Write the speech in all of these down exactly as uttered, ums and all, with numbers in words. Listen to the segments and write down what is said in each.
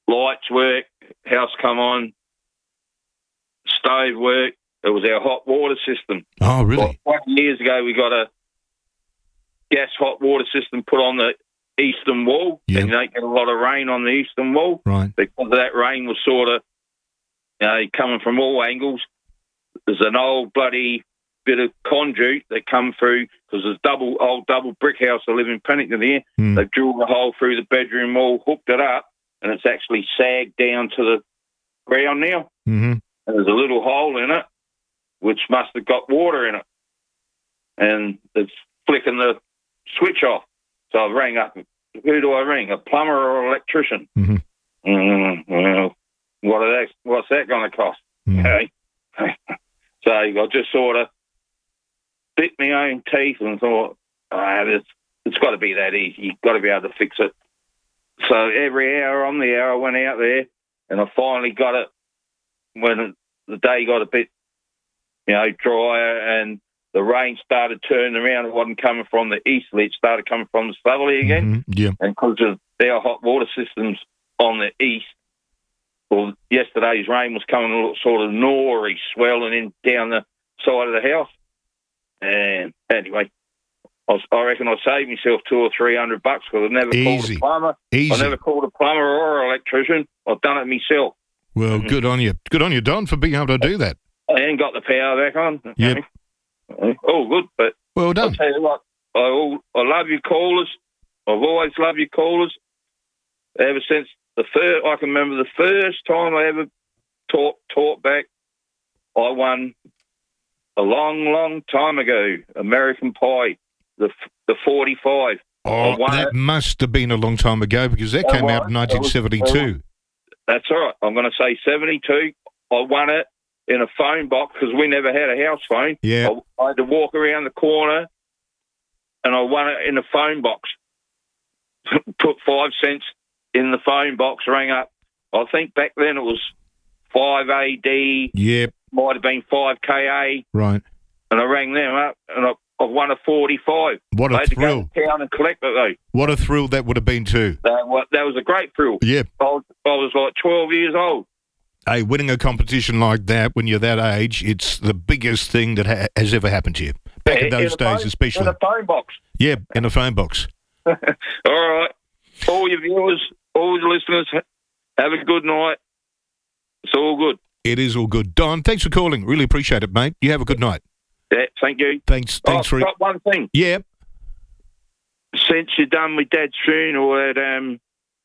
lights work, house come on, stove work. It was our hot water system. Oh, really? Like twenty years ago, we got a gas hot water system put on the eastern wall, yep. and you don't get a lot of rain on the eastern wall. Right. Because that rain was sort of, you know, coming from all angles. There's an old bloody bit of conduit that come through, because there's double old double brick house I live in Pennington here. Mm. They've drilled a hole through the bedroom wall, hooked it up, and it's actually sagged down to the ground now. Mm-hmm. And there's a little hole in it, which must have got water in it. And it's flicking the switch off. So I rang up. Who do I ring? A plumber or an electrician? Mm-hmm. Mm, well, what are that, what's that going to cost? Mm. Okay. So I just sort of bit my own teeth and thought, ah, it's, it's got to be that easy. You've got to be able to fix it. So every hour on the hour, I went out there, and I finally got it when the day got a bit, you know, drier, and the rain started turning around. It wasn't coming from the easterly. It started coming from the southerly again. Mm-hmm. Yeah. And because of our hot water systems on the east, well, yesterday's rain was coming a little sort of norry, swelling in down the side of the house. And anyway, I, was, I reckon I saved myself two or three hundred bucks because I never Easy. called a plumber. Easy. I never called a plumber or an electrician. I've done it myself. Well, Mm-hmm. good on you. Good on you, Don, for being able to do that. I ain't got the power back on. Yep. Okay. All good, but Well I'll done. tell you what, I, all, I love your callers. I've always loved your callers. Ever since the first, I can remember the first time I ever talked talk back, I won a long, long time ago, American Pie, the the forty-five. Oh, I won that it. must have been a long time ago, because that That came out was- in that nineteen was- seventy-two. That's all right. I'm going to say seventy-two. I won it in a phone box because we never had a house phone. Yeah. I, I had to walk around the corner, and I won it in a phone box. Put five cents in the phone box, rang up. I think back then it was five A D, Yep. might have been five K A, Right. and I rang them up, and I, I won a forty-five. What I a had to thrill. go to town and collect it, though. What a thrill that would have been too. That, wa- that was a great thrill. Yep. I was, I was like twelve years old. Hey, winning a competition like that when you're that age, it's the biggest thing that ha- has ever happened to you. Back in those a days, phone, especially. In a phone box. Yeah, in a phone box. All right. All your viewers, all your listeners, ha- have a good night. It's all good. It is all good. Don, thanks for calling. Really appreciate it, mate. You have a good night. Yeah, thank you. Thanks. Oh, Thanks I've for got one thing. Yeah. Since you done my dad's funeral at um,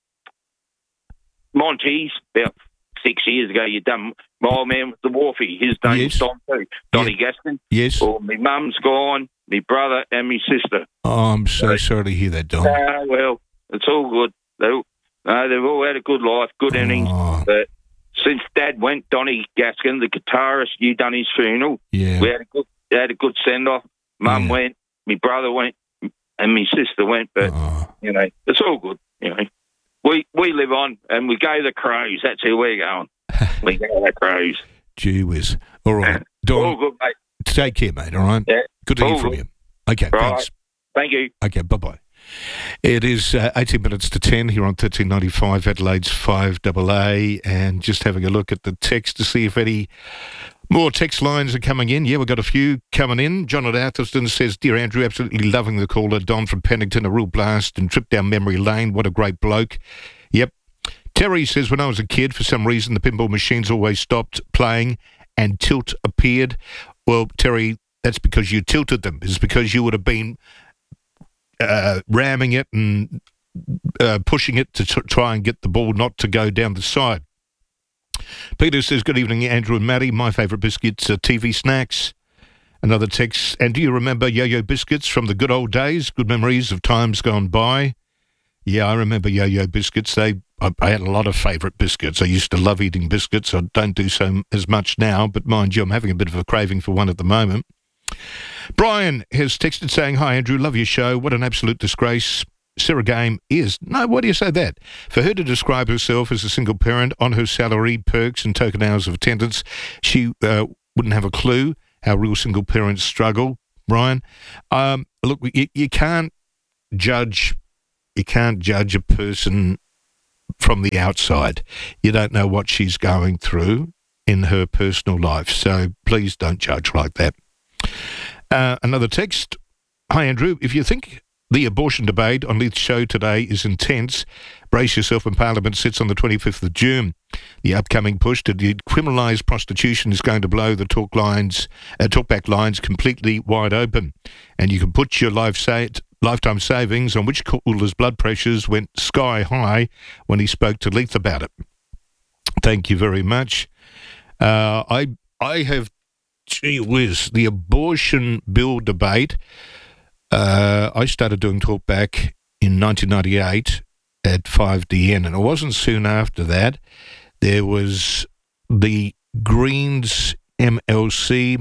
Monty's about six years ago, you done my old man with the Wharfie. His name Yes. is Don too. Donnie Gaskin. Yes. Well, my mum's gone, my brother and my sister. Oh, I'm so sorry to hear that, Don. Ah, well, it's all good. They, no, they've all had a good life, good innings. Oh, But since Dad went, Donnie Gaskin, the guitarist, you done his funeral. yeah. We had a good, had a good send off. Mum Yeah. went, my brother went, and my sister went. But Oh, you know, it's all good. You know, we we live on, and we go the Crows. That's who we're going. We go the Crows. gee whiz. All right. All Don, good, mate. take care, mate, all right? Yeah. Good to hear All from good. you. Okay, Right. thanks. Thank you. Okay, bye-bye. It is uh, eighteen minutes to ten here on thirteen ninety-five, Adelaide's five A A, and just having a look at the text to see if any more text lines are coming in. Yeah, we've got a few coming in. John at Atherstone says, Dear Andrew, absolutely loving the caller. Don from Pennington, a real blast, and trip down memory lane. What a great bloke. Yep. Terry says, when I was a kid, for some reason, the pinball machines always stopped playing and tilt appeared. Well, Terry, that's because you tilted them. It's because you would have been uh, ramming it and uh, pushing it to t- try and get the ball not to go down the side. Peter says, good evening, Andrew and Matty. My favourite biscuits are T V snacks. Another text, and do you remember Yo-Yo biscuits from the good old days? Good memories of times gone by. Yeah, I remember Yo-Yo biscuits. They, I, I had a lot of favourite biscuits. I used to love eating biscuits. I don't do so as much now, but mind you, I'm having a bit of a craving for one at the moment. Brian has texted saying, hi, Andrew, love your show. What an absolute disgrace Sarah Game is. No, why do you say that? For her to describe herself as a single parent on her salary, perks and token hours of attendance, she uh, wouldn't have a clue how real single parents struggle, Brian. Um, look, you, you can't judge... You can't judge a person from the outside. You don't know what she's going through in her personal life, so please don't judge like that. Uh, another text. Hi, Andrew. If you think the abortion debate on this show today is intense, brace yourself when Parliament sits on the twenty-fifth of June. The upcoming push to decriminalise prostitution is going to blow the talk lines, uh, talkback lines completely wide open. And you can put your life sa- lifetime savings on which cooler's blood pressures went sky high when he spoke to Leith about it. Thank you very much. Uh, I I have, gee whiz, the abortion bill debate. Uh, I started doing talkback in nineteen ninety-eight at five D N, and it wasn't soon after that. There was the Greens M L C,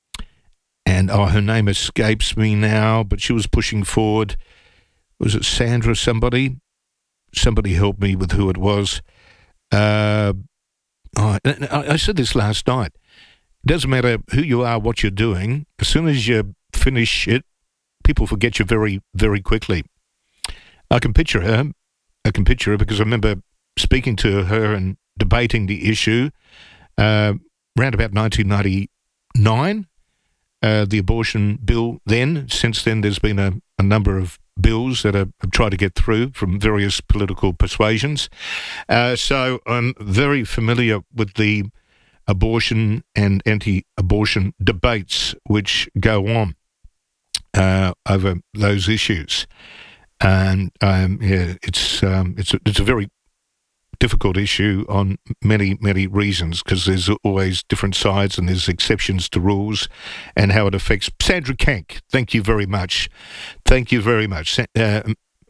and oh, her name escapes me now, but she was pushing forward. Was it Sandra somebody? Somebody help me with who it was. Uh, oh, I, I said this last night. It doesn't matter who you are, what you're doing. As soon as you finish it, people forget you very, very quickly. I can picture her. I can picture her because I remember speaking to her and debating the issue uh, around about nineteen ninety-nine, uh, the abortion bill then. Since then, there's been a, a number of bills that are, have tried to get through from various political persuasions. Uh, so I'm very familiar with the abortion and anti-abortion debates which go on uh, over those issues. And um, yeah, it's um, it's a, it's a very difficult issue on many, many reasons because there's always different sides and there's exceptions to rules and how it affects. Sandra Kank, thank you very much. Thank you very much. Uh,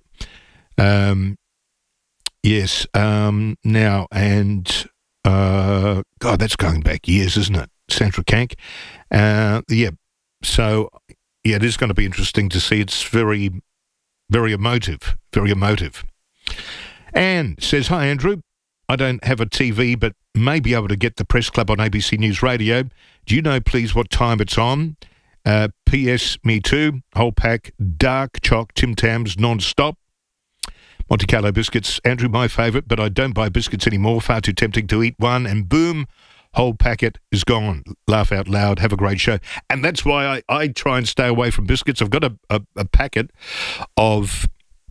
um, yes, um, now, and uh, God, that's going back years, isn't it? Sandra Kank. Uh, yeah, so, yeah, it is going to be interesting to see. It's very, very emotive, very emotive. Anne says, hi, Andrew. I don't have a T V, but may be able to get the Press Club on A B C News Radio. Do you know, please, what time it's on? Uh, P S Me too. Whole pack, dark choc, Tim Tams, non-stop. Monte Carlo biscuits, Andrew, my favourite, but I don't buy biscuits anymore. Far too tempting to eat one. And boom, whole packet is gone. Laugh out loud. Have a great show. And that's why I, I try and stay away from biscuits. I've got a, a, a packet of...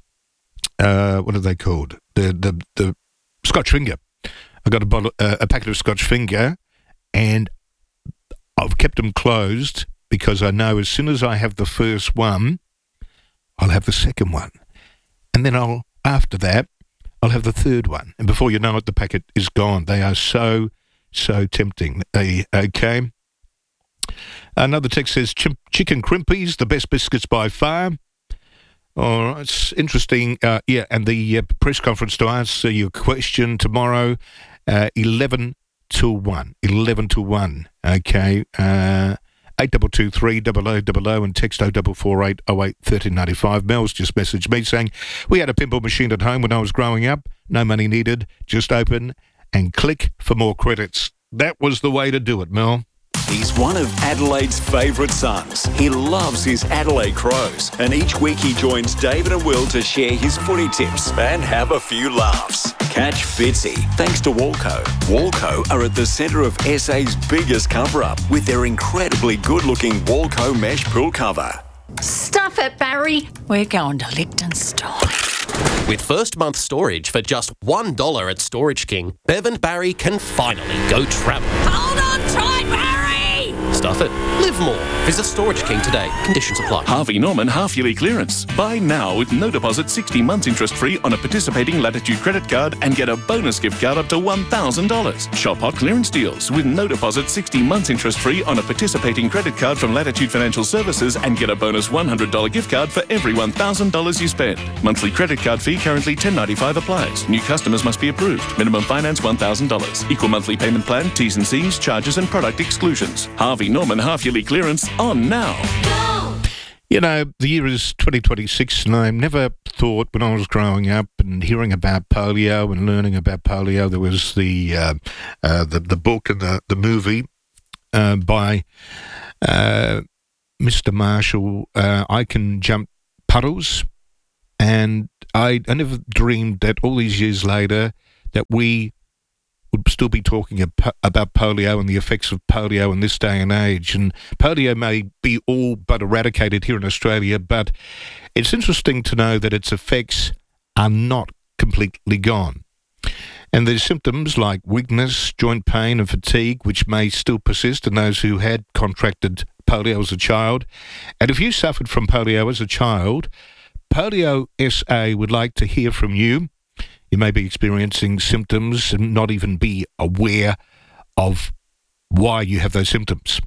Uh, what are they called? The the the Scotch Finger. I got a bottle, uh, a packet of Scotch Finger, and I've kept them closed because I know as soon as I have the first one, I'll have the second one, and then I'll after that I'll have the third one, and before you know it, the packet is gone. They are so so tempting. They okay. Another text says Chim- chicken crimpies, the best biscuits by far. All right, it's interesting. Uh, yeah, and the uh, press conference to answer your question tomorrow, uh, eleven to one. eleven to one, okay. Uh, eight two two three, double oh double oh and text oh four four eight oh eight one three nine five. Mel's just messaged me saying, we had a pinball machine at home when I was growing up. No money needed, just open and click for more credits. That was the way to do it, Mel. He's one of Adelaide's favourite sons. He loves his Adelaide Crows, and each week he joins David and Will to share his footy tips and have a few laughs. Catch Fitzy, thanks to Walco. Walco are at the centre of S A's biggest cover-up with their incredibly good-looking Walco mesh pool cover. Stuff it, Barry. We're going to Liechtenstein. With first month storage for just one dollar at Storage King, Bev and Barry can finally go travel. Hold on tight, Barry! Stuff it. Live more. Visit Storage King today. Conditions apply. Harvey Norman half-yearly clearance. Buy now with no deposit, sixty months interest-free on a participating Latitude credit card and get a bonus gift card up to one thousand dollars. Shop hot clearance deals with no deposit, sixty months interest-free on a participating credit card from Latitude Financial Services and get a bonus one hundred dollars gift card for every one thousand dollars you spend. Monthly credit card fee currently ten dollars and ninety-five cents applies. New customers must be approved. Minimum finance one thousand dollars. Equal monthly payment plan, T's and C's, charges and product exclusions. Harvey Norman half-yearly clearance on now. You know, the year is twenty twenty-six, and I never thought when I was growing up and hearing about polio and learning about polio, there was the uh, uh, the, the book and the, the movie uh, by uh, Mister Marshall, uh, I Can Jump Puddles, and I, I never dreamed that all these years later that we would still be talking about polio and the effects of polio in this day and age. And polio may be all but eradicated here in Australia, but it's interesting to know that its effects are not completely gone. And there's symptoms like weakness, joint pain and fatigue, which may still persist in those who had contracted polio as a child. And if you suffered from polio as a child, Polio S A would like to hear from you. You may be experiencing symptoms and not even be aware of why you have those symptoms.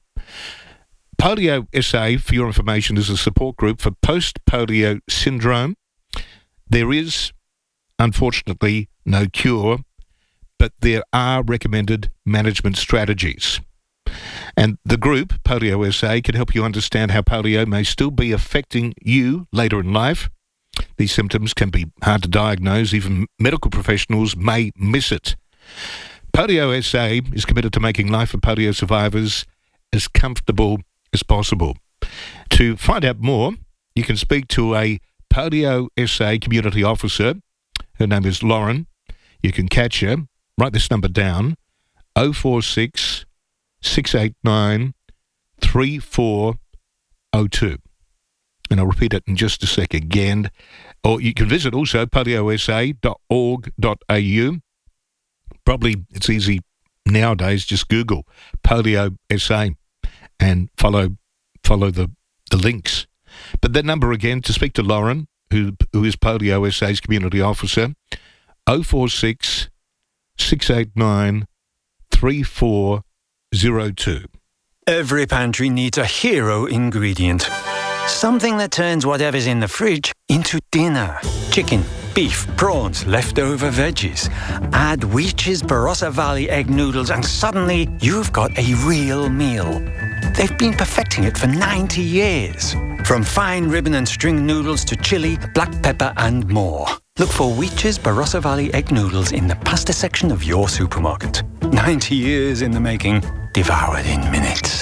Polio S A, for your information, is a support group for post-polio syndrome. There is, unfortunately, no cure, but there are recommended management strategies. And the group, Polio S A, can help you understand how polio may still be affecting you later in life. These symptoms can be hard to diagnose. Even medical professionals may miss it. Polio S A is committed to making life for polio survivors as comfortable as possible. To find out more, you can speak to a Polio S A community officer. Her name is Lauren. You can catch her. Write this number down, oh four six, six eight nine, three four oh two. And I'll repeat it in just a sec again. Or you can visit also polio s a dot org dot a u. Probably it's easy nowadays, just Google Polio S A and follow follow the, the links. But that number again, to speak to Lauren, who who is Polio S A's community officer, oh four six, six eight nine, three four oh two. Every pantry needs a hero ingredient. Something that turns whatever's in the fridge into dinner. Chicken, beef, prawns, leftover veggies. Add Weech's Barossa Valley egg noodles and suddenly you've got a real meal. They've been perfecting it for ninety years. From fine ribbon and string noodles to chili, black pepper and more. Look for Weech's Barossa Valley egg noodles in the pasta section of your supermarket. ninety years in the making, devoured in minutes.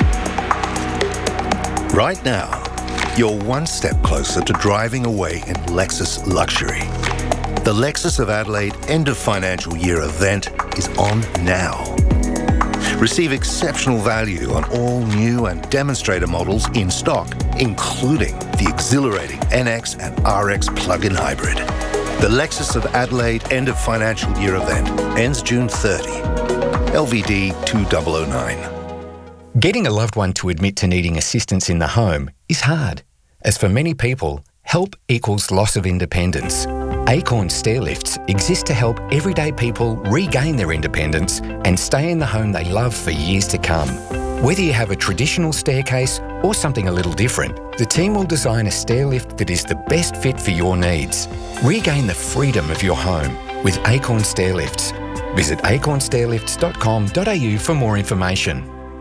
Right now, you're one step closer to driving away in Lexus luxury. The Lexus of Adelaide end of financial year event is on now. Receive exceptional value on all new and demonstrator models in stock, including the exhilarating N X and R X plug-in hybrid. The Lexus of Adelaide end of financial year event ends June thirtieth. L V D two thousand nine. Getting a loved one to admit to needing assistance in the home is hard, as for many people, help equals loss of independence. Acorn Stairlifts exist to help everyday people regain their independence and stay in the home they love for years to come. Whether you have a traditional staircase or something a little different, the team will design a stairlift that is the best fit for your needs. Regain the freedom of your home with Acorn Stairlifts. Visit acorn stairlifts dot com dot a u for more information.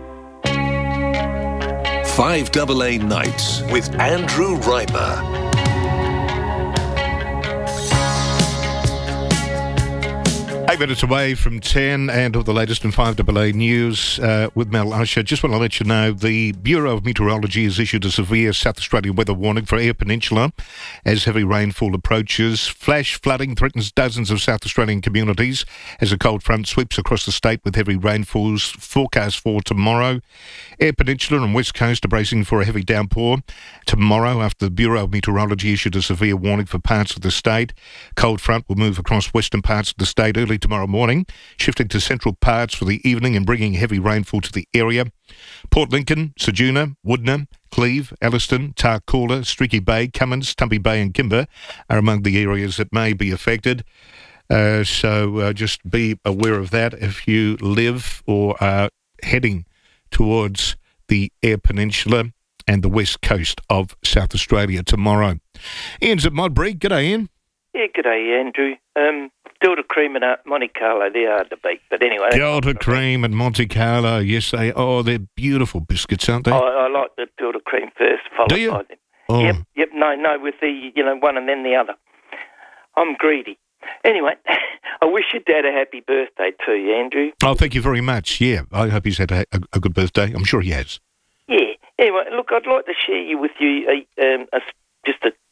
five A A Nights with Andrew Riper. Eight minutes away from ten, and all the latest in five A A news uh, with Mel Usher. Just want to let you know the Bureau of Meteorology has issued a severe South Australian weather warning for Eyre Peninsula as heavy rainfall approaches. Flash flooding threatens dozens of South Australian communities as a cold front sweeps across the state with heavy rainfalls forecast for tomorrow. Eyre Peninsula and West Coast are bracing for a heavy downpour tomorrow after the Bureau of Meteorology issued a severe warning for parts of the state. Cold front will move across western parts of the state early tomorrow morning, shifting to central parts for the evening and bringing heavy rainfall to the area. Port Lincoln, Ceduna, Woodner, Cleve, Elliston, Tarcoola, Streaky Bay, Cummins, Tumbie Bay and Kimber are among the areas that may be affected. Uh, so uh, just be aware of that if you live or are heading towards the Eyre Peninsula and the west coast of South Australia tomorrow. Ian's at Modbury. G'day, Ian. Yeah, g'day, Andrew. Um, Delta Cream and uh, Monte Carlo, they're hard to beat. But anyway... Delta Cream and Monte Carlo, yes, they oh, they're beautiful biscuits, aren't they? I, I like the Delta Cream first, followed Do you? by them. Oh. Yep, yep, no, no, with the, you know, one and then the other. I'm greedy. Anyway, I wish your dad a happy birthday too, Andrew. Oh, thank you very much. Yeah, I hope he's had a, a, a good birthday. I'm sure he has. Yeah. Anyway, look, I'd like to share you with you a, um, a, just a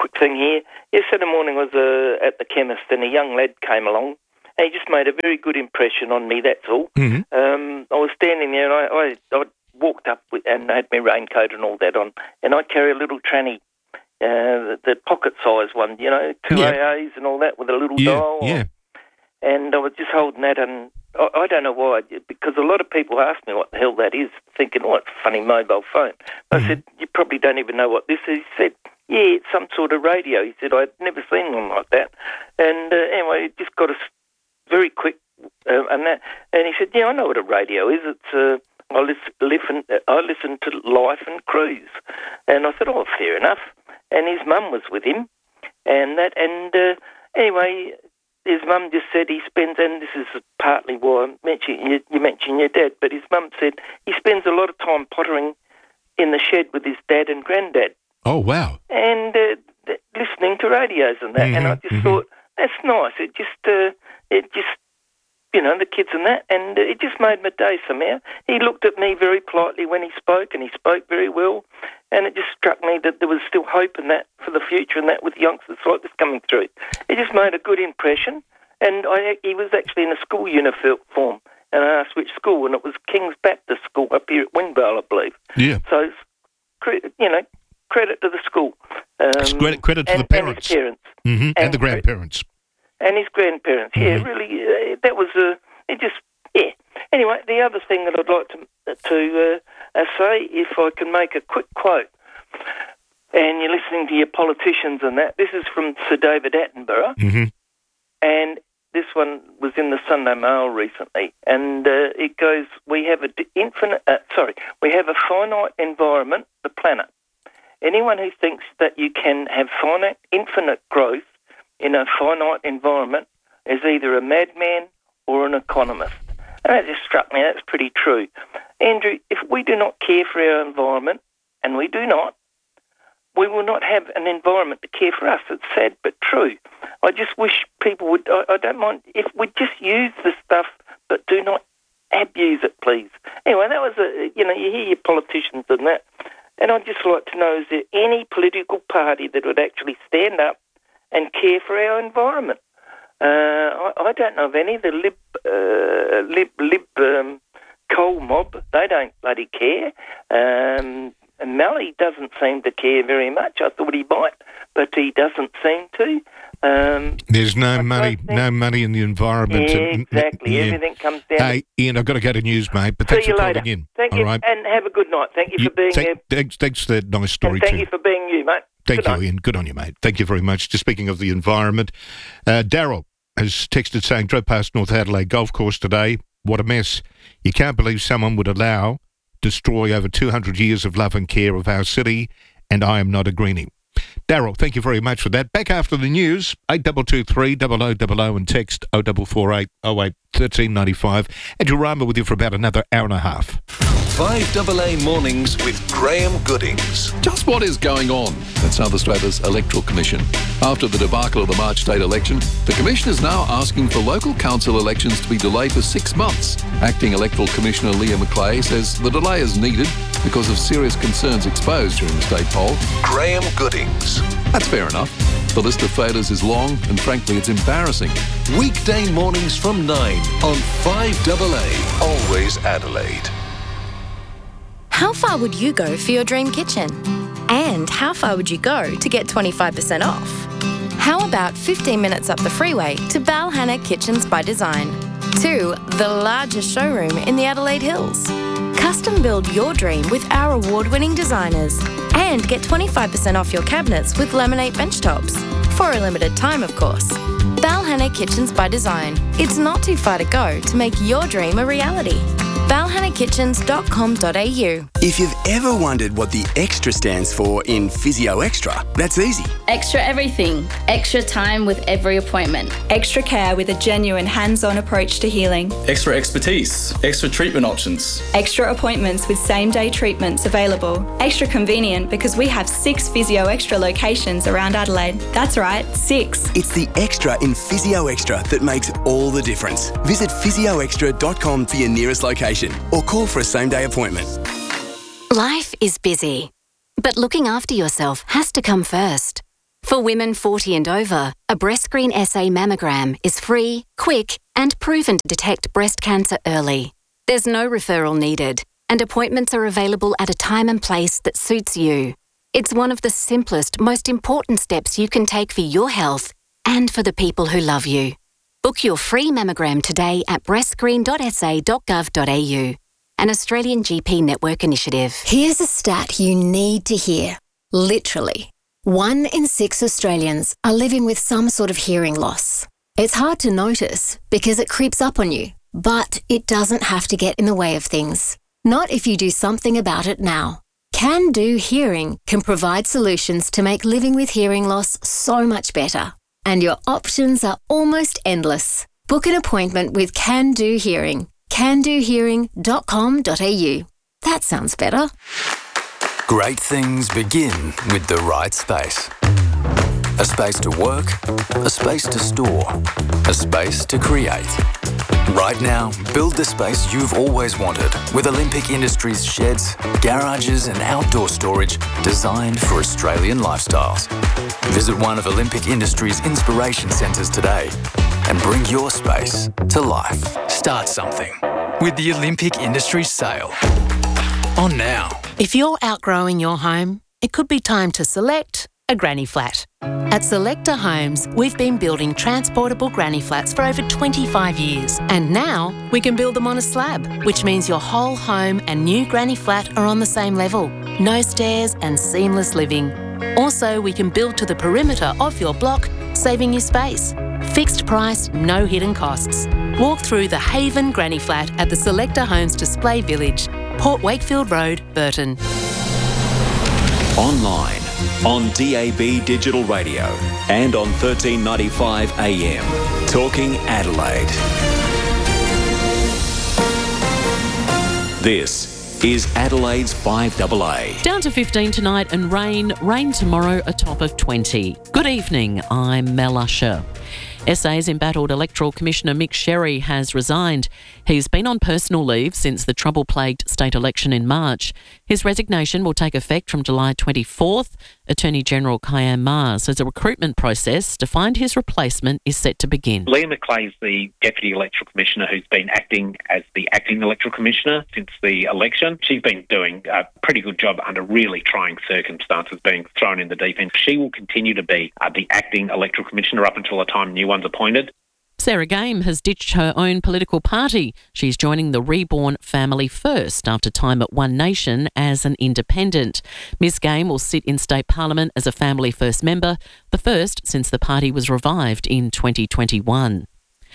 quick thing here. Yesterday morning I was uh, at the chemist and a young lad came along. And he just made a very good impression on me, that's all. Mm-hmm. Um, I was standing there and I, I, I walked up with, and had my raincoat and all that on, and I carry a little tranny, uh, the, the pocket-size one, you know, two Yeah. A As and all that with a little Yeah, dial. yeah. And I was just holding that, and I, I don't know why, because a lot of people ask me what the hell that is, thinking, oh, it's a funny mobile phone. I Mm-hmm. said, you probably don't even know what this is. He said, yeah, it's some sort of radio. He said, I'd never seen one like that. And uh, anyway, it just got us very quick, uh, and that. And he said, yeah, I know what a radio is. It's uh, I listen, listen, I listen to Life and Cruise. And I said, oh, fair enough. And his mum was with him, and that. And uh, anyway, his mum just said he spends, and this is partly why I mentioned, you, you mentioned your dad, but his mum said he spends a lot of time pottering in the shed with his dad and granddad. Oh, wow. And uh, th- listening to radios and that. Mm-hmm, And I just mm-hmm. thought, that's nice. It just, uh, it just, you know, the kids and that, and uh, it just made my day somehow. He looked at me very politely when he spoke, and he spoke very well, and it just struck me that there was still hope in that for the future and that with youngsters like this coming through. It just made a good impression, and I, he was actually in a school uniform, and I asked which school, and it was King's Baptist School up here at Windvale, I believe. Yeah. So, it's cre- you know, credit to the school. Um, Credit, credit to and, the parents. And his parents. Mm-hmm. And, And the grandparents. And his grandparents, yeah, Mhm. really, uh, that was, uh, it just, yeah. Anyway, the other thing that I'd like to, to uh, uh, say, if I can make a quick quote, and you're listening to your politicians and that, this is from Sir David Attenborough, Mm-hmm. and this one was in the Sunday Mail recently, and uh, it goes, we have a d- infinite, uh, sorry, we have a finite environment, the planet. Anyone who thinks that you can have finite, infinite growth in a finite environment is either a madman or an economist. And that just struck me, that's pretty true. Andrew, if we do not care for our environment, and we do not, we will not have an environment to care for us. It's sad but true. I just wish people would, I, I don't mind, if we just use the stuff, but do not abuse it, please. Anyway, that was a, you know, you hear your politicians and that, and I'd just like to know, is there any political party that would actually stand up and care for our environment? Uh, I, I don't know of any. The lib, uh, lib, lib um, coal mob, they don't bloody care. Um, and Mallee doesn't seem to care very much. I thought he might, but he doesn't seem to. Um, There's no money, no money in the environment. yeah, and- exactly. yeah. Everything comes down. Hey, Ian, I've got to go to news, mate, but See thanks you for later. calling in. Thank All you, right. and have a good night. Thank you, You- for being thank- here. Thanks, thanks for that nice story, And thank too. you for being you, mate. Thank Good you, night. Ian. Good on you, mate. Thank you very much. Just speaking of the environment, uh, Daryl has texted saying, drove past North Adelaide Golf Course today. What a mess. You can't believe someone would allow, destroy over two hundred years of love and care of our city, and I am not a greenie. Daryl, thank you very much for that. Back after the news, eight two two three, double oh double oh and text oh four four eight oh eight one three nine five. And Jurama with you for about another hour and a half. five A A Mornings with Graham Goodings. Just what is going on at South Australia's Electoral Commission? After the debacle of the March state election, the Commission is now asking for local council elections to be delayed for six months. Acting Electoral Commissioner Leah McClay says the delay is needed because of serious concerns exposed during the state poll. Graham Goodings. That's fair enough. The list of failures is long and frankly it's embarrassing. Weekday mornings from nine on five A A. Always Adelaide. How far would you go for your dream kitchen? And how far would you go to get twenty-five percent off? How about fifteen minutes up the freeway to Balhanna Kitchens by Design? To the largest showroom in the Adelaide Hills. Custom build your dream with our award-winning designers. And get twenty-five percent off your cabinets with laminate bench tops. For a limited time, of course. Balhanna Kitchens by Design. It's not too far to go to make your dream a reality. balhanna kitchens dot com dot a u. If you've ever wondered what the extra stands for in Physio Extra, that's easy. Extra everything. Extra time with every appointment. Extra care with a genuine hands-on approach to healing. Extra expertise. Extra treatment options. Extra appointments with same-day treatments available. Extra convenient because we have six Physio Extra locations around Adelaide. That's right, six. It's the extra in Physio Extra that makes all the difference. Visit physio extra dot com for your nearest location or call for a same-day appointment. Life is busy, but looking after yourself has to come first. For women forty and over, a BreastScreen S A mammogram is free, quick, and proven to detect breast cancer early. There's no referral needed, and appointments are available at a time and place that suits you. It's one of the simplest, most important steps you can take for your health and for the people who love you. Book your free mammogram today at breast screen dot s a dot gov dot a u, an Australian G P network initiative. Here's a stat you need to hear. Literally, one in six Australians are living with some sort of hearing loss. It's hard to notice because it creeps up on you, but it doesn't have to get in the way of things. Not if you do something about it now. Can Do Hearing can provide solutions to make living with hearing loss so much better. And your options are almost endless. Book an appointment with Can Do Hearing. can do hearing dot com dot a u. That sounds better. Great things begin with the right space. A space to work, a space to store, a space to create. Right now, build the space you've always wanted with Olympic Industries sheds, garages and outdoor storage designed for Australian lifestyles. Visit one of Olympic Industries' inspiration centres today and bring your space to life. Start something with the Olympic Industries sale. On now. If you're outgrowing your home, it could be time to select a granny flat. At Selector Homes, we've been building transportable granny flats for over twenty-five years, and now we can build them on a slab, which means your whole home and new granny flat are on the same level. No stairs and seamless living. Also, we can build to the perimeter of your block, saving you space. Fixed price, no hidden costs. Walk through the Haven Granny Flat at the Selector Homes Display Village, Port Wakefield Road, Burton. Online, on D A B Digital Radio and on thirteen ninety-five A M. Talking Adelaide. This is Adelaide's five double A. Down to fifteen tonight and rain. Rain tomorrow, a top of twenty. Good evening, I'm Mel Usher. S A's embattled Electoral Commissioner Mick Sherry has resigned. He's been on personal leave since the trouble-plagued state election in March. His resignation will take effect from July twenty-fourth. Attorney General Kyan Ma says a recruitment process to find his replacement is set to begin. Leah McLeay's the Deputy Electoral Commissioner who's been acting as the Acting Electoral Commissioner since the election. She's been doing a pretty good job under really trying circumstances, being thrown in the deep end. She will continue to be uh, the Acting Electoral Commissioner up until the time new one's appointed. Sarah Game has ditched her own political party. She's joining the Reborn Family First after time at One Nation as an independent. Miss Game will sit in State Parliament as a Family First member, the first since the party was revived in twenty twenty-one.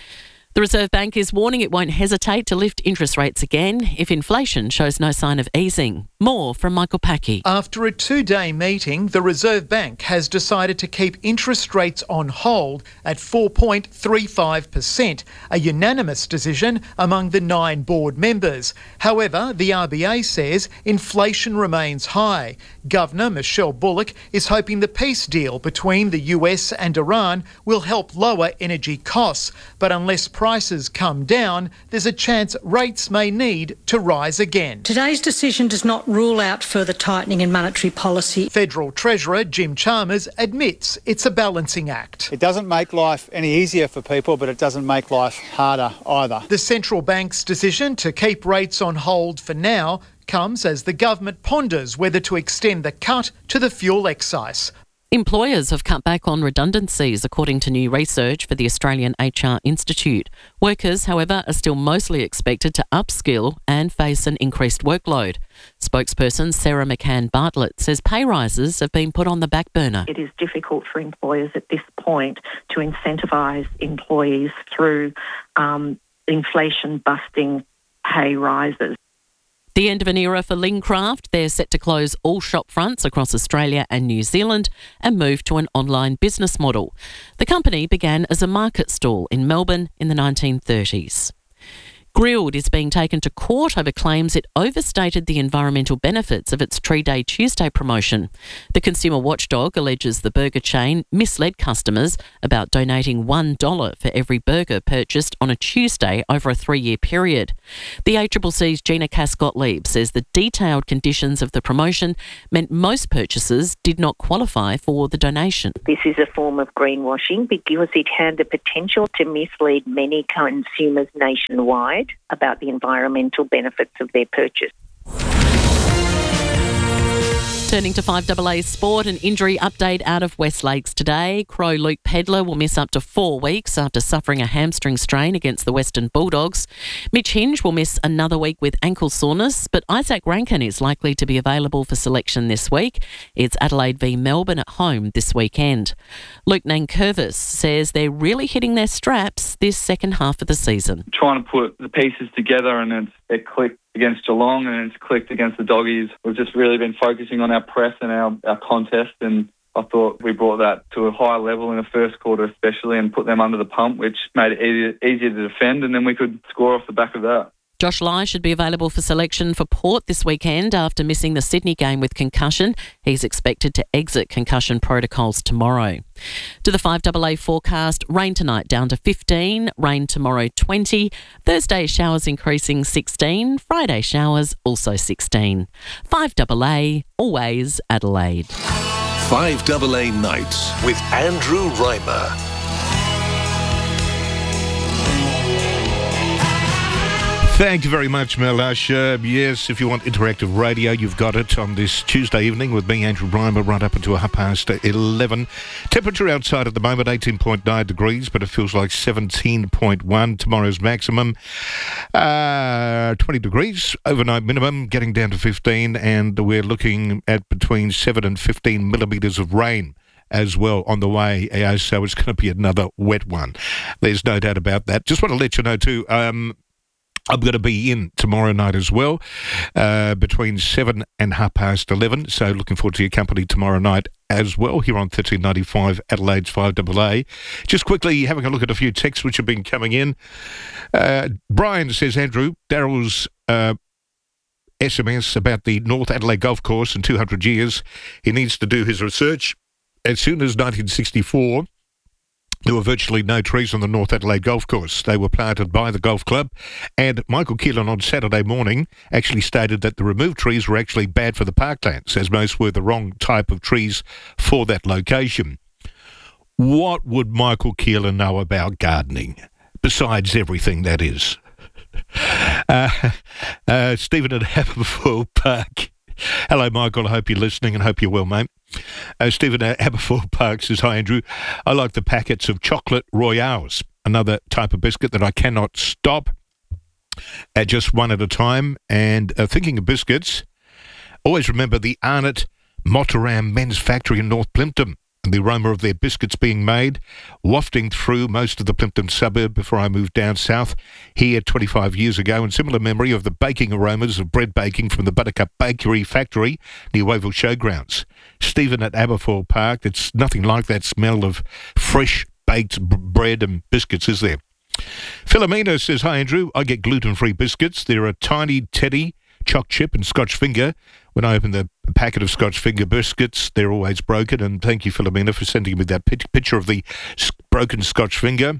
The Reserve Bank is warning it won't hesitate to lift interest rates again if inflation shows no sign of easing. More from Michael Packey. After a two-day meeting, the Reserve Bank has decided to keep interest rates on hold at four point three five percent, a unanimous decision among the nine board members. However, the R B A says inflation remains high. Governor Michelle Bullock is hoping the peace deal between the U S and Iran will help lower energy costs, but unless prices come down, there's a chance rates may need to rise again. Today's decision does not rule out further tightening in monetary policy. Federal Treasurer Jim Chalmers admits it's a balancing act. It doesn't make life any easier for people, but it doesn't make life harder either. The central bank's decision to keep rates on hold for now comes as the government ponders whether to extend the cut to the fuel excise. Employers have cut back on redundancies, according to new research for the Australian H R Institute. Workers, however, are still mostly expected to upskill and face an increased workload. Spokesperson Sarah McCann Bartlett says pay rises have been put on the back burner. It is difficult for employers at this point to incentivise employees through um, inflation-busting pay rises. The end of an era for Lincraft. They're set to close all shop fronts across Australia and New Zealand and move to an online business model. The company began as a market stall in Melbourne in the nineteen thirties. Grilled is being taken to court over claims it overstated the environmental benefits of its Tree Day Tuesday promotion. The consumer watchdog alleges the burger chain misled customers about donating one dollar for every burger purchased on a Tuesday over a three-year period. The A C C C's Gina Cass-Gottlieb says the detailed conditions of the promotion meant most purchasers did not qualify for the donation. This is a form of greenwashing because it had the potential to mislead many consumers nationwide about the environmental benefits of their purchase. Turning to five A A Sport, an injury update out of West Lakes today. Crow Luke Pedler will miss up to four weeks after suffering a hamstring strain against the Western Bulldogs. Mitch Hinge will miss another week with ankle soreness, but Isaac Rankin is likely to be available for selection this week. It's Adelaide v Melbourne at home this weekend. Luke Nankervis says they're really hitting their straps this second half of the season. Trying to put the pieces together and it's, it clicked against Geelong and it's clicked against the Doggies. We've just really been focusing on our press and our, our contest, and I thought we brought that to a higher level in the first quarter especially and put them under the pump, which made it easier, easier to defend, and then we could score off the back of that. Josh Lai should be available for selection for Port this weekend after missing the Sydney game with concussion. He's expected to exit concussion protocols tomorrow. To the five A A forecast, rain tonight down to fifteen, rain tomorrow twenty, Thursday showers increasing sixteen, Friday showers also sixteen. five A A, always Adelaide. five A A Nights with Andrew Reimer. Thank you very much, Mel Usher. Yes, if you want interactive radio, you've got it on this Tuesday evening with me, Andrew Reimer, right up until half past eleven. Temperature outside at the moment, eighteen point nine degrees, but it feels like seventeen point one. Tomorrow's maximum, uh, twenty degrees. Overnight minimum, getting down to fifteen, and we're looking at between seven and fifteen millimetres of rain as well on the way, so it's going to be another wet one. There's no doubt about that. Just want to let you know too, um, I'm going to be in tomorrow night as well, uh, between seven and half past eleven. So looking forward to your company tomorrow night as well here on thirteen ninety-five Adelaide's five A A. Just quickly having a look at a few texts which have been coming in. Uh, Brian says, Andrew, Daryl's uh, S M S about the North Adelaide Golf Course in two hundred years. He needs to do his research. As soon as nineteen sixty-four... there were virtually no trees on the North Adelaide Golf Course. They were planted by the golf club, and Michael Keelan on Saturday morning actually stated that the removed trees were actually bad for the parklands, as most were the wrong type of trees for that location. What would Michael Keelan know about gardening, besides everything that is? uh, uh, Stephen at Haverford Park. Hello, Michael. I hope you're listening and hope you're well, mate. Uh, Stephen at Haverford Park says, hi, Andrew. I like the packets of chocolate royales, another type of biscuit that I cannot stop at just one at a time. And uh, thinking of biscuits, always remember the Arnott Motoram Men's Factory in North Plympton. And the aroma of their biscuits being made, wafting through most of the Plympton suburb before I moved down south here twenty-five years ago, and similar memory of the baking aromas of bread baking from the Buttercup Bakery Factory near Wavell Showgrounds. Stephen at Aberfoyle Park, it's nothing like that smell of fresh baked b- bread and biscuits, is there? Philomena says, hi Andrew, I get gluten-free biscuits. They're a tiny teddy, choc chip and Scotch finger. When I open the packet of Scotch finger biscuits, they're always broken. And thank you, Philomena, for sending me that picture of the broken Scotch finger.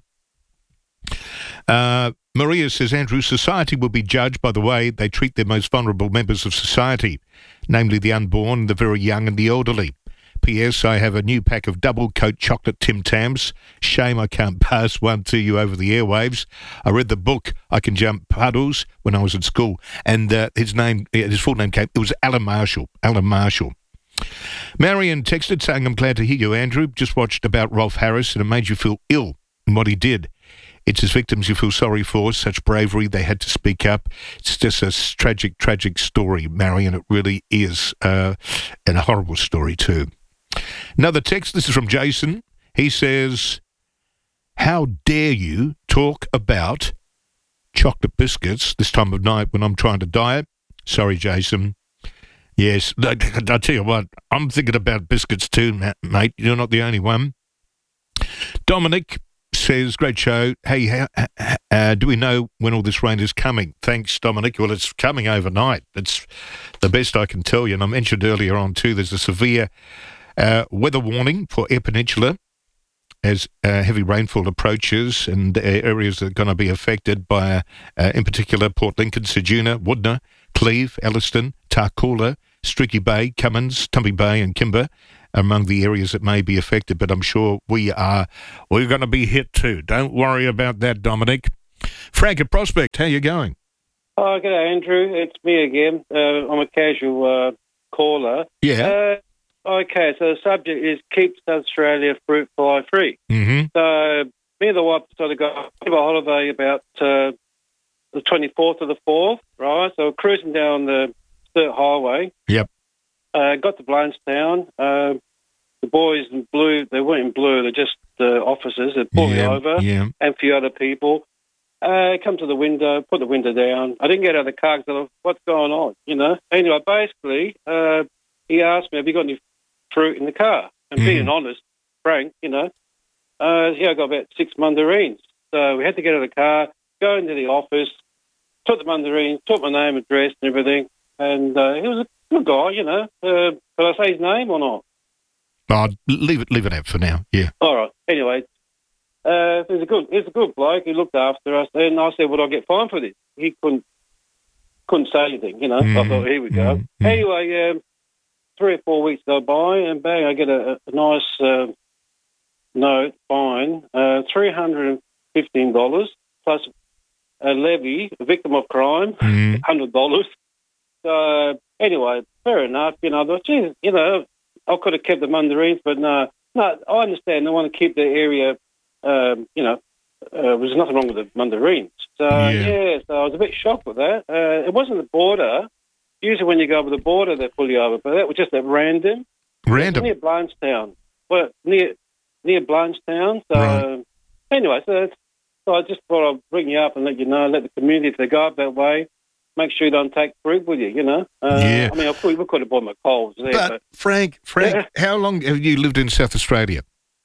Uh, Maria says, Andrew, society will be judged by the way they treat their most vulnerable members of society, namely the unborn, the very young and the elderly. P S. I have a new pack of double coat chocolate Tim Tams. Shame I can't pass one to you over the airwaves. I read the book I Can Jump Puddles when I was at school, and uh, his name, his full name came, it was Alan Marshall. Alan Marshall. Marion texted saying, I'm glad to hear you, Andrew. Just watched about Rolf Harris and it made you feel ill in what he did. It's his victims you feel sorry for, such bravery, they had to speak up. It's just a tragic, tragic story, Marion. It really is, uh, and a horrible story too. Another text, this is from Jason. He says, how dare you talk about chocolate biscuits this time of night when I'm trying to diet? Sorry, Jason. Yes, I tell you what, I'm thinking about biscuits too, mate. You're not the only one. Dominic says, great show. Hey, how, uh, do we know when all this rain is coming? Thanks, Dominic. Well, it's coming overnight. That's the best I can tell you. And I mentioned earlier on, too, there's a severe uh, weather warning for Eyre Peninsula as uh, heavy rainfall approaches, and uh, areas that are going to be affected by, uh, in particular, Port Lincoln, Ceduna, Woodner, Cleve, Elliston, Tarcoola, Streaky Bay, Cummins, Tumby Bay and Kimber among the areas that may be affected, but I'm sure we are, we're going to be hit too. Don't worry about that, Dominic. Frank at Prospect, how you going? Oh, g'day, Andrew. It's me again. Uh, I'm a casual uh, caller. Yeah. Uh, okay, so the subject is keep South Australia fruit fly free. Mm-hmm. So me and the wife decided to go on a holiday about uh, the twenty-fourth of the fourth, right? So we're cruising down the Sturt Highway. Yep. Uh, got to Blanchetown. Uh, the boys in blue, they weren't in blue, they're just uh, officers. They pulled yeah, me over yeah. and a few other people. Uh, come to the window, put the window down. I didn't get out of the car because I thought, what's going on, you know? Anyway, basically, uh, he asked me, have you got any fruit in the car? And mm. being honest, frank, you know, uh, yeah, I got about six mandarins. So we had to get out of the car, go into the office, took the mandarins, took my name, address and everything. And uh, he was a good guy, you know. Uh, could I say his name or not? Oh, leave it, leave it out for now. Yeah. All right. Anyway, uh, he's a good, he's a good bloke. He looked after us, and I said, "Would I get fined for this?" He couldn't, couldn't say anything. You know. Mm, I thought, here we go. Mm, anyway, um, three or four weeks go by, and bang, I get a, a nice uh, note, fine, uh, three hundred and fifteen dollars plus a levy, a victim of crime, mm. hundred dollars. So anyway, fair enough. You know, I thought, geez, you know, I could have kept the mandarins, but no, no, I understand. They want to keep the area, um, you know, uh, there's nothing wrong with the mandarins. So, yeah. yeah, so I was a bit shocked with that. Uh, it wasn't the border. Usually when you go over the border, they pull you over, but that was just at random. Random? Near Blanchetown. Well, near near Blanchetown. So, right. anyway, so, that's, so I just thought I'd bring you up and let you know, let the community, if they go up that way, make sure you don't take fruit with you, you know. Uh, yeah. I mean, I could, we could have bought my coals there. But, but Frank, Frank, yeah. how long have you lived in South Australia?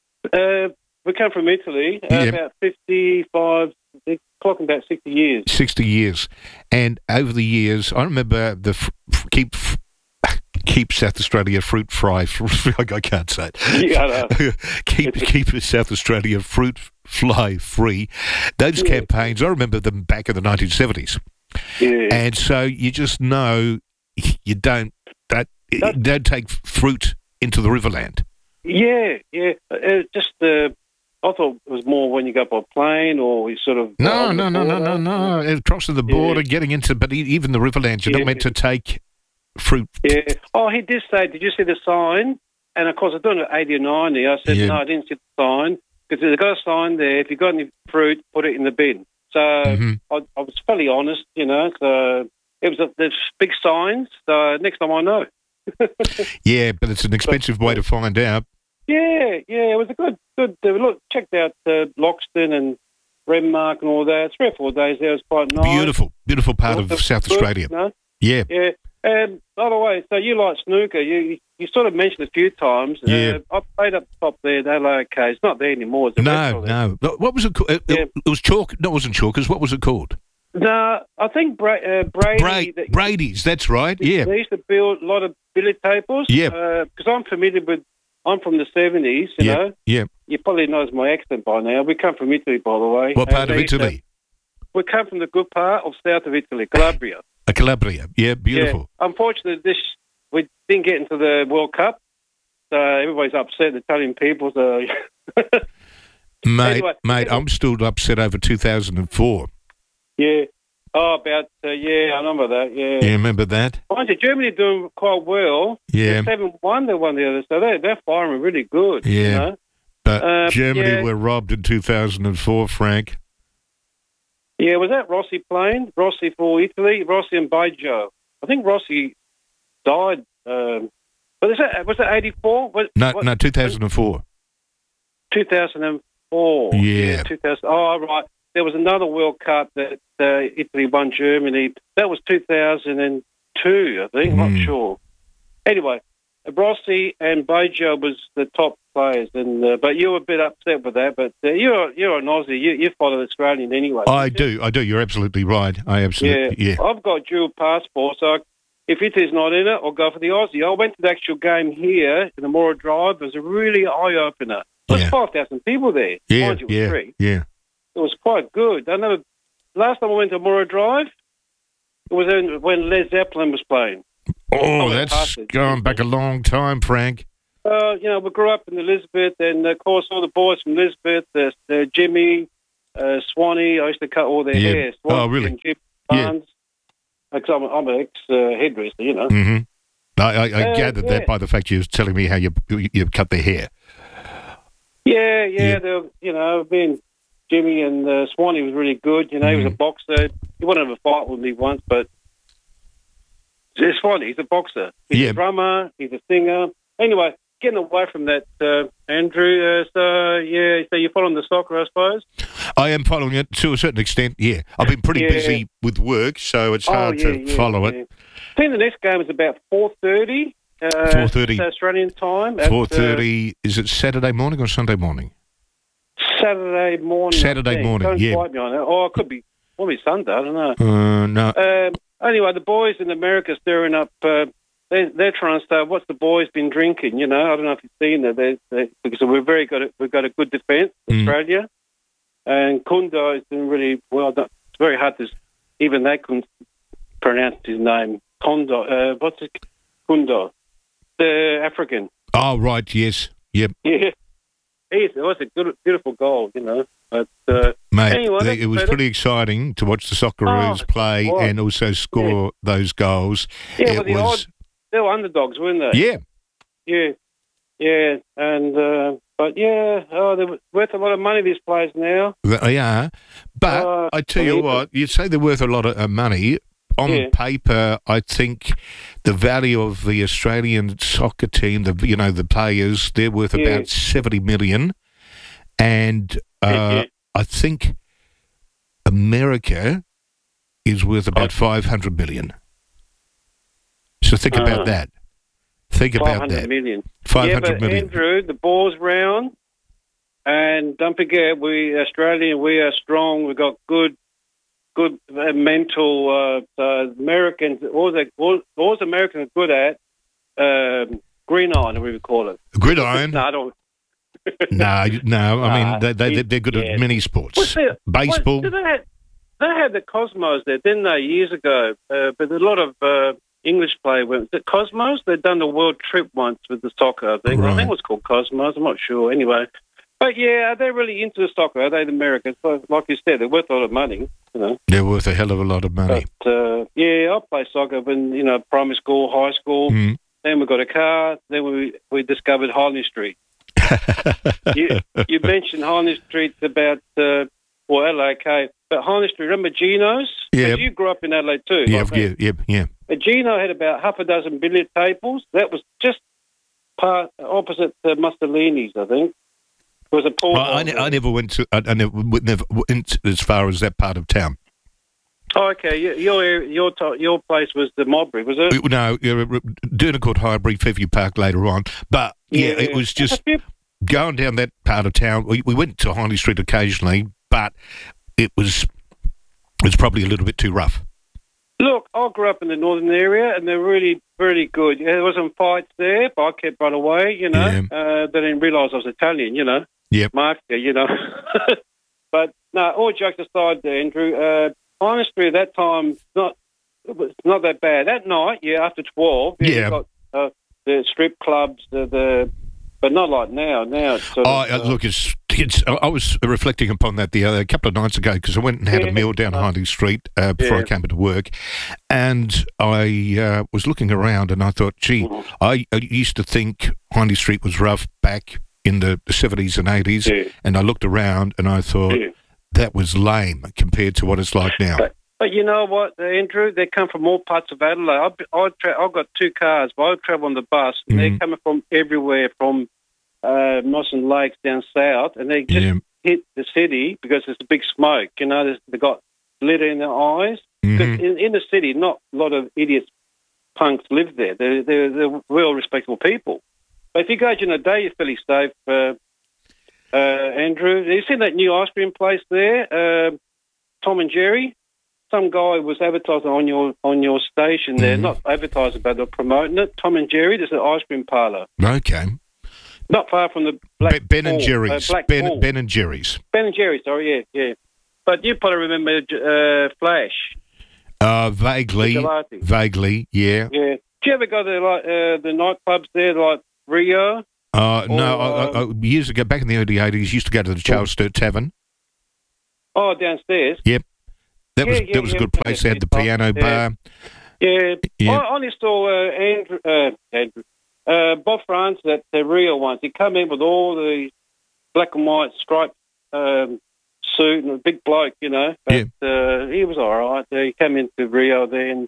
Uh, we come from Italy, uh, Yeah. about fifty-five, clocking about sixty years. sixty years. And over the years, I remember the f- f- keep f- keep South Australia fruit fry. I can't say it. Yeah, I know. keep keep South Australia fruit fly free. Those Yeah. campaigns, I remember them back in the nineteen seventies. Yeah. And so you just know you don't don't, That- don't take fruit into the Riverland. Yeah, yeah. Uh, just, uh, I thought it was more when you go by plane or you sort of... No, on no, the no, no, no, border. no. Crossing the border, getting into, but e- even the Riverlands, you're Yeah. not meant to take fruit. Yeah. Oh, he did say, did you see the sign? And, of course, I don't know, eighty or ninety. I said, Yeah. no, I didn't see the sign. Because they've got a sign there. If you've got any fruit, put it in the bin. So Mhm. I, I was fairly honest, you know. So it was a, there's big signs. So next time I know. Yeah, but it's an expensive way to find out. Yeah, yeah, it was a good, good. Uh, look, checked out uh, Loxton and Renmark and all that. Three or four days there was quite nice. Beautiful, beautiful part of Lots South food, Australia. you know? Yeah. Yeah. And by the way, so you like snooker? You you, you sort of mentioned a few times. Yeah. Uh, I played up top there. They're okay. It's not there anymore. It's a No, restaurant there. no. But what was it called? It, it- it was chalk. No, it wasn't chalkers. What was it called? No, I think Bra- uh, Brady. Bra- that- Brady's. That's right. Yeah. They used to build a lot of billy tables. Yeah. Because I'm familiar with. I'm from the seventies. You Yeah. know. Yeah. You probably know my accent by now. We come from Italy, by the way. What And part of they used to- Italy? We come from the good part of south of Italy, Calabria. Uh, Calabria. Yeah, beautiful. Yeah. Unfortunately, this we didn't get into the World Cup, so everybody's upset. The Italian people. So Mate, Anyway, mate, I'm still upset over two thousand four. yeah. Oh, about uh, yeah, I remember that. Yeah. You remember that? Mind you, Germany doing quite well. Yeah. Seven one, they won the other, so they they're firing really good. Yeah. You know? But Uh, Germany yeah. were robbed in two thousand four, Frank. Yeah, was that Rossi playing? Rossi for Italy, Rossi and Baggio. I think Rossi died. Um, but is that was that eighty-four? Was, No, what, no, two thousand four. two thousand four. Yeah. two thousand. Oh, right. There was another World Cup that uh, Italy won Germany. That was two thousand two, I think. I'm Hmm. not sure. Anyway, Brossi and Bojo was the top players, and uh, but you were a bit upset with that. But uh, you're you're an Aussie. You, you follow Australian anyway. I do, I do. You're absolutely right. I absolutely, yeah. yeah. I've got dual passport, so I, if it is not in it, I'll go for the Aussie. I went to the actual game here in the Mora Drive. It was a really eye-opener. There was Yeah. five thousand people there. Yeah, Mind you, it was yeah, free. yeah. It was quite good. I never. Last time I went to Mora Drive, it was in, when Led Zeppelin was playing. Oh, Oh, that's fantastic. going back a long time, Frank. Uh, you know, we grew up in Elizabeth, and of course, all the boys from Elizabeth, uh, uh, Jimmy, uh, Swanee. I used to cut all their Yeah. hair. Swanee Oh, really? And Jim Yeah. Barnes. Because I'm, I'm an ex-hairdresser, you know. Mm-hmm. I, I, I Uh, gathered yeah. that by the fact you were telling me how you you, you cut their hair. Yeah, yeah. Yeah. They were, you know, being Jimmy and uh, Swanee was really good. You know, he was a boxer. He wanted to have a fight with me once, but it's Swanee. He's a boxer. He's Yeah. a drummer. He's a singer. Anyway, getting away from that, uh, Andrew. Uh, so yeah, so you're following the soccer, I suppose. I am following it to a certain extent, yeah. I've been pretty Yeah. busy with work, so it's Oh, hard yeah, to yeah, follow yeah. it. I think the next game is about four thirty. Uh, four thirty. Australian time. at, four uh, thirty, is it Saturday morning or Sunday morning? Saturday morning. I Saturday think. morning, Don't yeah. quote me on it. Oh, it could be, probably Sunday. I don't know. Uh, no. Um, anyway, the boys in America stirring up. Uh, they, they're trying to start. What's the boys been drinking? You know, I don't know if you've seen it. They, they, because we're very good. At, we've got a good defence, Mm. Australia, and Kundo is doing really well. It's very hard to even they couldn't pronounce his name. Kondo. Uh, what's it? Kundo, the African. Oh, right, yes. Yep. Yeah, He's, it was a good, beautiful goal. You know, but uh, Mate, anyway, the- that's it was better. pretty exciting to watch the Socceroos Oh, play it was. and also score those goals. Yeah, it but the was, odds, they were underdogs, weren't they? yeah. Yeah, yeah, and uh, but yeah, oh, they're worth a lot of money. These players now. They are. But Uh, I tell you believe what, you'd say they're worth a lot of uh, money. On Yeah. paper, I think the value of the Australian soccer team, the you know the players, they're worth Yeah. about seventy million, and uh, Yeah. I think America is worth about five hundred million. So think Uh, about that. Think Five about hundred that. million. Five Yeah, hundred but million. Andrew, the ball's round, and don't forget, we Australian, we are strong. We've got good, good uh, mental. Uh, uh, Americans, all the all, all the Americans are good at um, green iron, we would call it. Gridiron? no, I don't. no, no. I mean, Nah, they, they, he- they're good yeah. at many sports. What's the- Baseball. What, they, had, they had the Cosmos there, didn't they, years ago? Uh, but a lot of uh, English players went. The Cosmos, they'd done the world trip once with the soccer, I think. I Right. think it was called Cosmos, I'm not sure. Anyway. But yeah, are they really into the soccer? Are they the Americans? But like you said, they're worth a lot of money, you know. They're worth a hell of a lot of money. But uh, yeah, I played soccer when, you know, primary school, high school. Mm. Then we got a car. Then we we discovered Harley Street. you, you mentioned Harley Street about, uh, well, L A K, but Harley Street, remember Gino's? Yeah. 'Cause you grew up in Adelaide too. Yeah, I think. yeah, yeah, yeah. But Gino had about half a dozen billiard tables. That was just part opposite uh, Mussolini's, I think. It was a poor. I, I, ne- I never went to. I, I never, w- never went as far as that part of town. Oh, okay. Your your your, to- your place was the Modbury, was it? Uh, No, uh, Durnacort Highbury, Fairview Park later on. But yeah, Yeah. it was just going down that part of town. We, we went to Harley Street occasionally, but it was it was probably a little bit too rough. Look, I grew up in the northern area, and they're really, really good. Yeah, there was some fights there, but I kept right away, you know. Yeah. Uh, they didn't realise I was Italian, you know. Yep. Mafia, you know. But, no, all jokes aside, Andrew, uh, honestly, at that time, not it was not that bad. That night, yeah, after twelve, yeah, Yeah. you got uh, the strip clubs, the, the, but not like now. Now it's sort Oh, of, uh, uh, look, it's, it's. I I was reflecting upon that the other a couple of nights ago because I went and had Yeah. a meal down Harley Street uh, before I Yeah. came into work, and I uh, was looking around and I thought, gee, Mm-hmm. I, I used to think Harley Street was rough back in the seventies and eighties, Yeah. and I looked around and I thought Yeah. that was lame compared to what it's like now. But, but you know what, Andrew? They come from all parts of Adelaide. I, I tra- I've got two cars, but I travel on the bus, and they're Mm. coming from everywhere, from uh, Mosson Lakes down south, and they just Yeah. hit the city because there's a big smoke. You know, there's- they've got glitter in their eyes. 'Cause Mhm. in, in the city, not a lot of idiots punks live there. They're, they're, they're real respectable people. But if you go during the day, you're fairly safe. Uh, uh, Andrew, you seen that new ice cream place there, uh, Tom and Jerry? Some guy was advertising on your on your station there, Mm-hmm. not advertising, but they're promoting it. Tom and Jerry, there's an ice cream parlour. Okay. Not far from the Black Be- Ben and Ball, Jerry's. Uh, Black Ben, Ball. Ben and Jerry's. Ben and Jerry, sorry, yeah, yeah. But you probably remember uh, Flash. Uh, vaguely. The Gelati. Vaguely, yeah. Yeah. Do you ever go to like uh, the nightclubs there, like Rio? Uh, no, Or, I, I, I, years ago, back in the early eighties, used to go to the Charles Sturt Tavern. Oh, downstairs. Yep. That Yeah, was yeah, that was yeah, a good yeah, place. They had the yeah. piano Yeah. bar. Yeah. Yeah. I only saw uh, Andrew, uh, Andrew, uh, Bob France at the Rio once. He come in with all the black and white striped um, suit and a big bloke, you know. But uh, he was all right. Uh, he came into Rio then.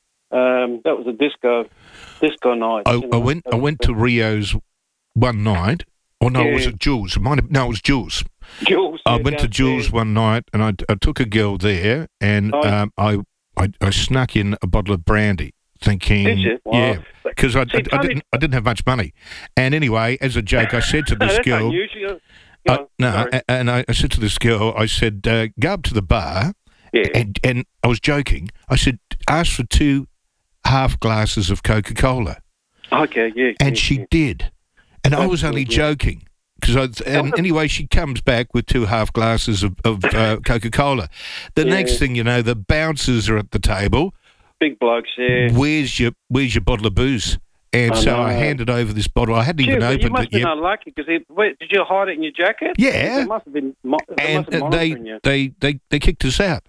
Um, that was a disco, disco night. I, you I know. went I went to Rio's one night. Or no, Yeah. was it Jules? It might have, no, it was Jules. Jules. I yeah, went to Jules downstairs. one night, and I, I took a girl there, and Oh. um, I, I I snuck in a bottle of brandy, thinking, Did you? Wow. yeah, because I, See, I, I Tony- didn't I didn't have much money, and anyway, as a joke, I said to this That's girl, unusual. uh, Go on, no, sorry. a- and I, I said to this girl, I said, uh, go up to the bar, Yeah. and and I was joking. I said, ask for two half glasses of Coca Cola, Okay, yeah. and yeah, she yeah. did, and I That's was only good, yeah. joking. Because and anyway, she comes back with two half glasses of, of uh, Coca Cola. The Yeah. next thing you know, the bouncers are at the table. Big blokes, yeah. Where's your Where's your bottle of booze? And I so know. I handed over this bottle. I hadn't Gee, even but you opened must it have been yet. unlucky because did you hide it in your jacket? Yeah. They must have been. Mo- they And must have uh, monitoring they, you. they they they kicked us out.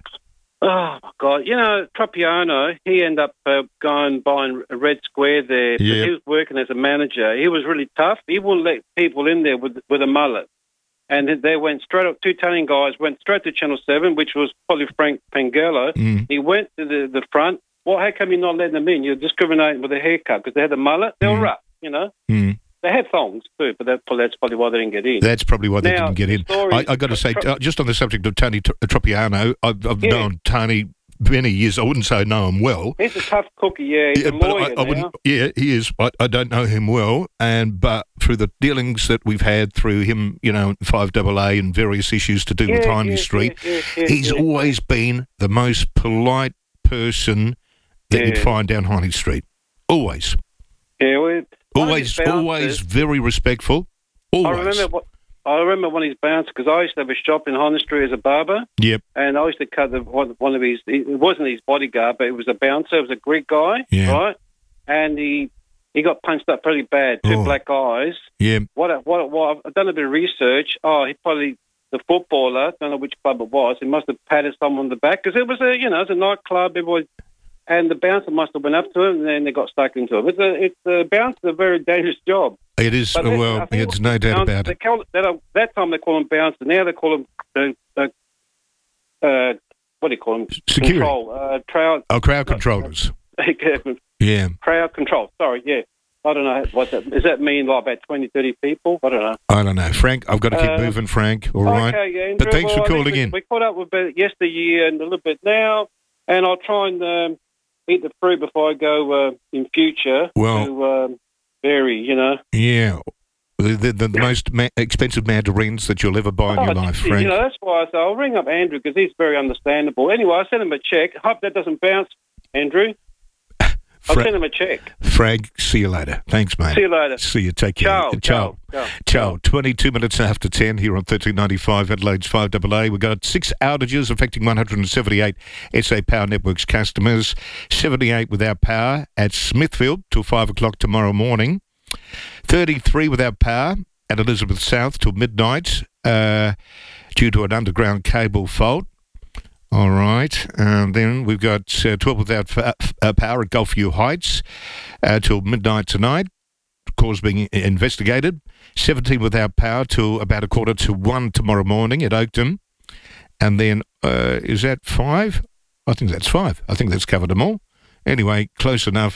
Oh my God! You know, Tropiano, he ended up uh, going buying a Red Square there. but Yeah. He was working as a manager. He was really tough. He wouldn't let people in there with with a mullet. And then they went straight up. Two Italian guys went straight to Channel Seven, which was probably Frank Pengello. Mm. He went to the, the front. Well, how come you're not letting them in? You're discriminating with a haircut because they had a mullet. They were rough, you know. Mm. They had thongs too, but that, that's probably why they didn't get in. That's probably why they Now, didn't get the in. story- I, I got to say, Tro- uh, just on the subject of Tony Tr- Tropiano, I've, I've Yeah. known Tony many years. I wouldn't say know him well. He's a tough cookie, yeah. He's Yeah, a but lawyer I, I now. wouldn't. Yeah, he is. I, I don't know him well, and but through the dealings that we've had through him, you know, five double A and various issues to do with Yeah, Hindley yeah, Street, yeah, yeah, yeah, he's yeah. always been the most polite person that you'd Yeah. find down Hindley Street. Always, Yeah, well, one of always, his bouncers- always very respectful. I Always. remember what I remember one of his bouncers because I used to have a shop in Hindley Street as a barber, Yep. and I used to cut the, one, one of his. It wasn't his bodyguard, but it was a bouncer. It was a Greek guy, Yeah. right? And he he got punched up pretty bad, two Oh. black eyes. Yeah. What, a- what, a- what? I've done a bit of research. Oh, he probably the footballer. Don't know which club it was. He must have patted someone on the back because it was a you know it was a nightclub. Everybody. And the bouncer must have went up to him, and then they got stuck into him. It's a, it's a bouncer's a very dangerous job. It is. But they- Well, I think there's no doubt bouncer- about they it. call it that, that time they call them bouncer. Now they call them uh, uh, uh, what do you call them? Security. Control. Uh, crowd. Oh, crowd controllers. Yeah. crowd control. Sorry, yeah. I don't know what that does. That mean like about twenty, thirty people? I don't know. I don't know, Frank. I've got to keep Uh, moving, Frank. All right. Okay, yeah, But Andrew, thanks well, for I think calling we, in. We caught up with it yesteryear and a little bit now, and I'll try and um, eat the fruit before I go uh, in future Well- to um, vary, you know. Yeah. The, the, the most ma- expensive mandarins that you'll ever buy in your Oh, life, you Frank. know, that's why I said I'll ring up Andrew because he's very understandable. Anyway, I sent him a check. Hope that doesn't bounce, Andrew. I'll Fra- send him a check. Frank, see you later. Thanks, mate. See you later. See you. Take care. Ciao, Ciao. ciao, Ciao. twenty-two minutes after ten here on thirteen ninety-five Adelaide's five double A. We've got six outages affecting one hundred seventy-eight S A Power Networks customers. seventy-eight without power at Smithfield till five o'clock tomorrow morning. thirty-three without power at Elizabeth South till midnight uh, due to an underground cable fault. All right. And then we've got uh, twelve without fa- uh, power at Gulfview Heights uh, till midnight tonight. Cause being investigated. seventeen without power till about a quarter to one tomorrow morning at Oakton. And then, uh, is that five? I think that's five. I think that's covered them all. Anyway, close enough.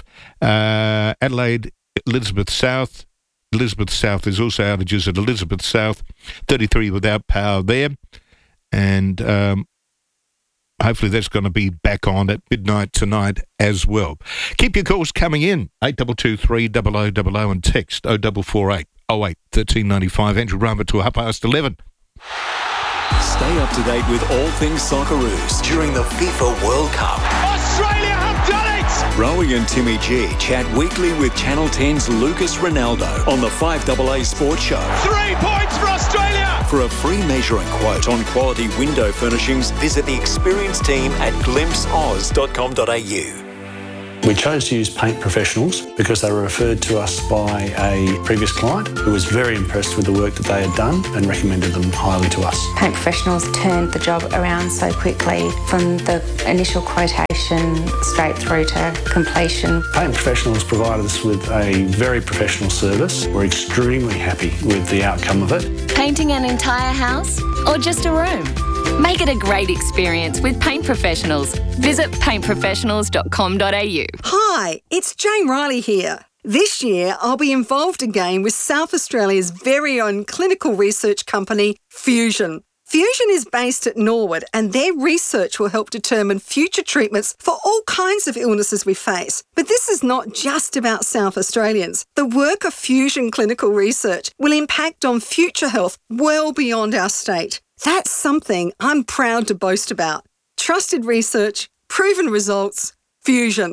Uh, Adelaide, Elizabeth South. Elizabeth South, there's also outages at Elizabeth South. thirty-three without power there. And um, hopefully that's going to be back on at midnight tonight as well. Keep your calls coming in, eight two two three double oh double oh and text oh four four eight oh eight one three nine five. Andrew Rama to half past eleven. Stay up to date with all things Socceroos during the FIFA World Cup. Australia have done it! Rowie and Timmy G chat weekly with Channel ten's Lucas Ronaldo on the five A A Sports Show. Three points for Australia! For a free measuring quote on quality window furnishings, visit the experienced team at glimpse oz dot com dot a u. We chose to use Paint Professionals because they were referred to us by a previous client who was very impressed with the work that they had done and recommended them highly to us. Paint Professionals turned the job around so quickly from the initial quotation straight through to completion. Paint Professionals provided us with a very professional service. We're extremely happy with the outcome of it. Painting an entire house or just a room? Make it a great experience with Paint Professionals. Visit paint professionals dot com dot a u. Hi, it's Jane Riley here. This year, I'll be involved again with South Australia's very own clinical research company, Fusion. Fusion is based at Norwood and their research will help determine future treatments for all kinds of illnesses we face. But this is not just about South Australians. The work of Fusion Clinical Research will impact on future health well beyond our state. That's something I'm proud to boast about. Trusted research, proven results, Fusion.